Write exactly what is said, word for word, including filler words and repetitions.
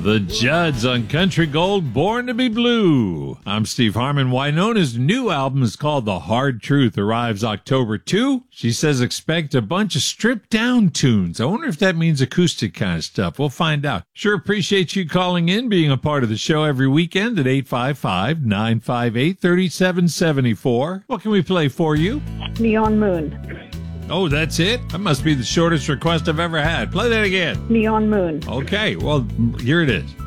The Judds on Country Gold, Born to be Blue. I'm Steve Harmon. Wynona's new album is called The Hard Truth, arrives October second. She says expect a bunch of stripped-down tunes. I wonder if that means acoustic kind of stuff. We'll find out. Sure appreciate you calling in, being a part of the show every weekend at eight five five, nine five eight, three seven seven four. What can we play for you? Neon Moon. Oh, that's it? That must be the shortest request I've ever had. Play that again. Neon Moon. Okay, well, here it is.